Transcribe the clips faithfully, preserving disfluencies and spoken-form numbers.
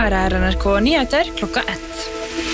Her er N R K Nyheter klokka ett.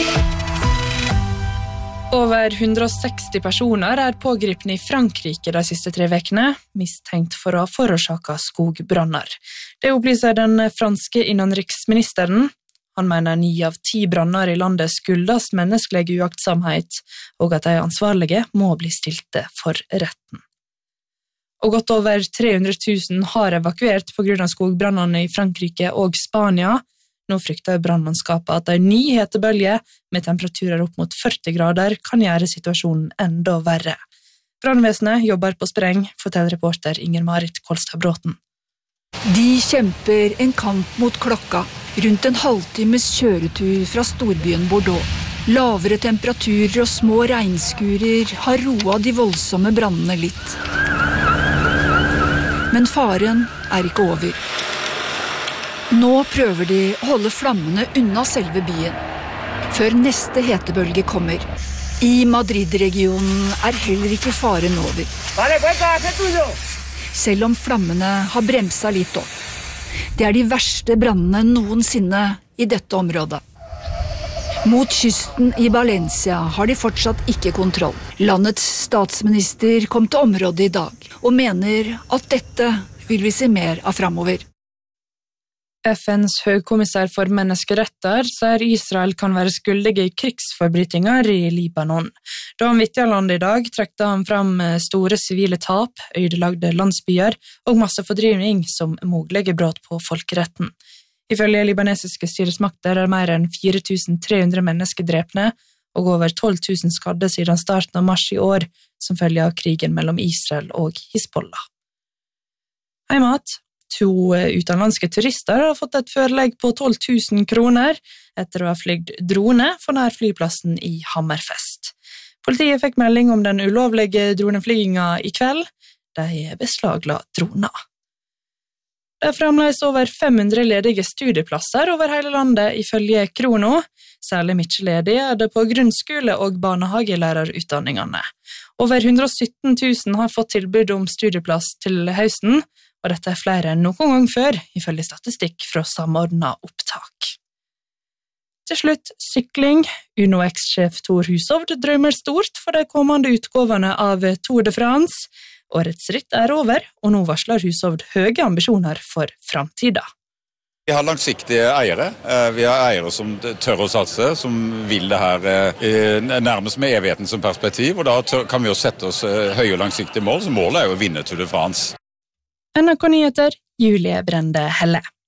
Over hundre og seksti personer er pågripne i Frankrike de siste tre vekene, mistenkt for å ha forårsaket skogbranner. Det opplyser den franske innenriksministeren. Han mener ni av ti branner i landet skyldes menneskelig uaktsomhet, og at de ansvarlige må bli stilte for retten. Og godt over tre hundre tusen har evakuert på grunn av skogbrannene i Frankrike og Spania. Nå frykter brannmannskapet at en ny hetebølge med temperaturer opp mot førti grader kan gjøre situasjonen enda verre. Brannvesenet jobber på spreng, forteller reporter Inger-Marit Kolstad-Bråten. De kjemper en kamp mot klokka, rundt en halvtimes kjøretur fra storbyen Bordeaux. Lavere temperaturer og små regnskurer har roet de voldsomme brannene litt. Men faren er ikke over. Nå prøver de å holde flammene unna selve byen, før neste hetebølge kommer. I Madrid-regionen er heller ikke faren over. Selv om flammene har bremset litt opp. Det er de verste brannene noensinne i dette området. Mot kysten i Valencia har de fortsatt ikke kontroll. Landets statsminister kom til området i dag, og mener at dette vil vi se mer av fremover. F N's høykommissær for menneskeretter sier Israel kan være skyldige i krigsforbrytinger i Libanon. Da han vittet landet i dag, trekte han fram store sivile tap, ødelagte landsbyer og massefordrivning som mulige brudd på folkeretten. Ifølge libanesiske styresmakter er mer enn fire tusen tre hundre mennesker drepne og over tolv tusen skadde siden starten av mars i år, som følge av krigen mellom Israel og Hizbollah. Heimat. To utenlandske turister har fått et førelegg på tolv tusen kroner etter å ha flygt drone for nær flyplassen i Hammerfest. Politiet fikk melding om den ulovlige droneflygingen i kveld. De beslagla droner. Det er fremdeles over fem hundre ledige studieplasser over hele landet ifølge Krono. Særlig mye ledig er det på grunnskole- og barnehagelærerutdanningene. Over hundre og sytten tusen har fått tilbud om studieplass til høsten, og dette er flere enn noen gang før, ifølge statistikk fra Samordnet opptak. Til slutt, sykling. Uno X-sjef Thor Hushovd drømmer stort for de kommende utgåvene av Tour de France. Årets ritt er over, og nå varsler Hushovd høye ambisjoner for fremtiden. Vi har langsiktige eiere. Vi har eiere som tør å satse, som vil det her nærmest med evigheten som perspektiv, og da kan vi jo sette oss høye og langsiktige mål, så målet er jo å vinne Tour de France. N R K Nyheter, Julie Brende Helle.